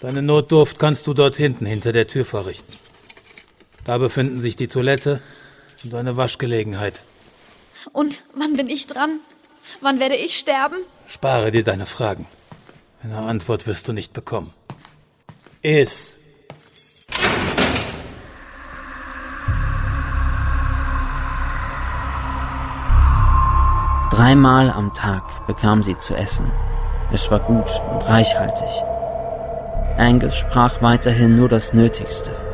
Deine Notdurft kannst du dort hinten hinter der Tür verrichten. Da befinden sich die Toilette und eine Waschgelegenheit. Und wann bin ich dran? Wann werde ich sterben? Spare dir deine Fragen. Eine Antwort wirst du nicht bekommen. Iss. Dreimal am Tag bekam sie zu essen. Es war gut und reichhaltig. Angus sprach weiterhin nur das Nötigste